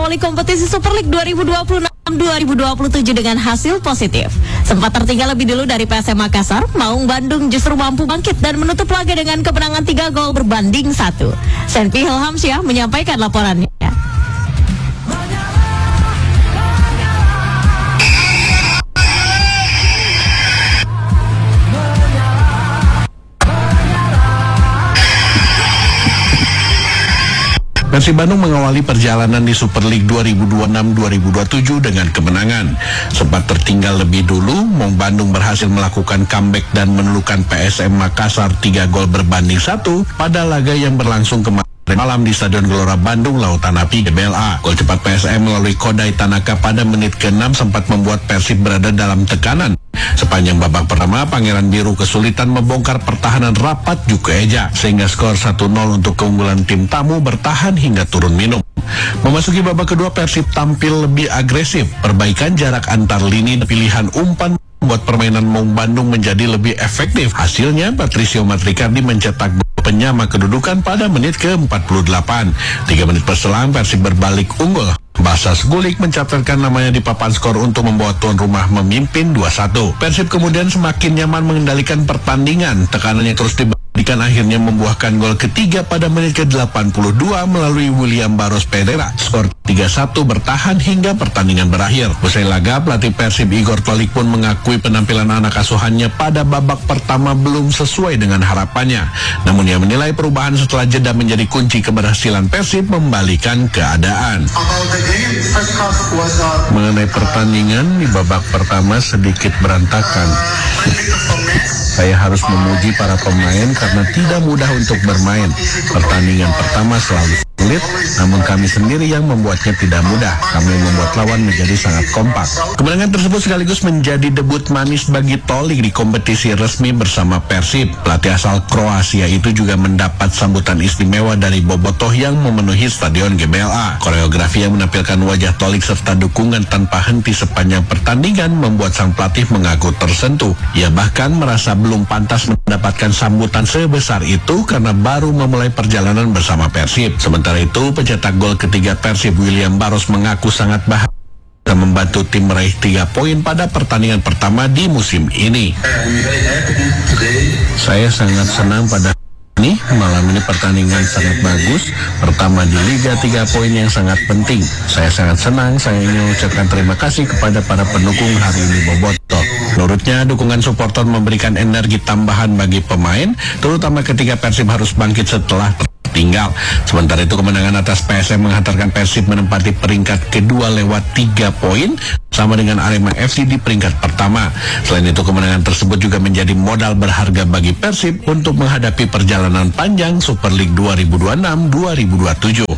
mengawali kompetisi Super League 2026-2027 dengan hasil positif. Sempat tertinggal lebih dulu dari PSM Makassar, Maung Bandung justru mampu bangkit dan menutup laga dengan kemenangan 3 gol berbanding 1. Senpi Hilhamsyah menyampaikan laporannya. Persib Bandung mengawali perjalanan di Super League 2026-2027 dengan kemenangan. Sempat tertinggal lebih dulu, Maung Bandung berhasil melakukan comeback dan menundukkan PSM Makassar 3 gol berbanding 1 pada laga yang berlangsung kemarin malam di Stadion Gelora Bandung Lautan Api GBLA. Gol cepat PSM melalui Kodai Tanaka pada menit ke-6 sempat membuat Persib berada dalam tekanan. Sepanjang babak pertama, Pangeran Biru kesulitan membongkar pertahanan rapat Juku Eja, sehingga skor 1-0 untuk keunggulan tim tamu bertahan hingga turun minum. Memasuki babak kedua, Persib tampil lebih agresif. Perbaikan jarak antar lini pilihan umpan membuat permainan Maung Bandung menjadi lebih efektif. Hasilnya, Patricio Matrikardi mencetak penyama kedudukan pada menit ke-48. 3 menit berselang, Persib berbalik unggul. Basas Gulik mencatatkan namanya di papan skor untuk membawa tuan rumah memimpin 2-1. Persib kemudian semakin nyaman mengendalikan pertandingan. Tekanannya terus diberikan, akhirnya membuahkan gol ketiga pada menit ke-82 melalui William Barros Pereira. Skor 3-1 bertahan hingga pertandingan berakhir. Usai laga, pelatih Persib Igor Tolik pun mengakui penampilan anak asuhannya pada babak pertama belum sesuai dengan harapannya. Namun ia menilai perubahan setelah jeda menjadi kunci keberhasilan Persib membalikan keadaan. Mengenai pertandingan, di babak pertama sedikit berantakan. Saya harus memuji para pemain karena tidak mudah untuk bermain. Pertandingan pertama selalu sulit, namun kami sendiri yang membuatnya tidak mudah. Kami membuat lawan menjadi sangat kompak. Kemenangan tersebut sekaligus menjadi debut manis bagi Tolik di kompetisi resmi bersama Persib. Pelatih asal Kroasia itu juga mendapat sambutan istimewa dari bobotoh yang memenuhi Stadion GBLA. Koreografi yang menampilkan wajah Tolik serta dukungan tanpa henti sepanjang pertandingan membuat sang pelatih mengaku tersentuh. Ia bahkan merasa belum pantas mendapatkan sambutan sebesar itu karena baru memulai perjalanan bersama Persib. Sementara itu, pencetak gol ketiga Persib William Barros mengaku sangat bahagia membantu tim meraih 3 poin pada pertandingan pertama di musim ini. Saya sangat senang pada malam ini pertandingan sangat bagus. Pertama di Liga, 3 poin yang sangat penting. Saya sangat senang. Saya ingin mengucapkan terima kasih kepada para pendukung hari ini bobotoh. Menurutnya, dukungan supporter memberikan energi tambahan bagi pemain, terutama ketika Persib harus bangkit setelah tertinggal. Sementara itu, kemenangan atas PSM menghantarkan Persib menempati peringkat kedua lewat 3 poin, sama dengan Arema FC di peringkat pertama. Selain itu, kemenangan tersebut juga menjadi modal berharga bagi Persib untuk menghadapi perjalanan panjang Super League 2026-2027.